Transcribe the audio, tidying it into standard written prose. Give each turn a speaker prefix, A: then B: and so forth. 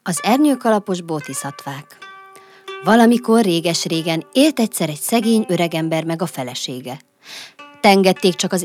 A: Az ernyőkalapos bótiszattvák. Valamikor réges-régen élt egyszer egy szegény öregember meg a felesége. Tengették csak az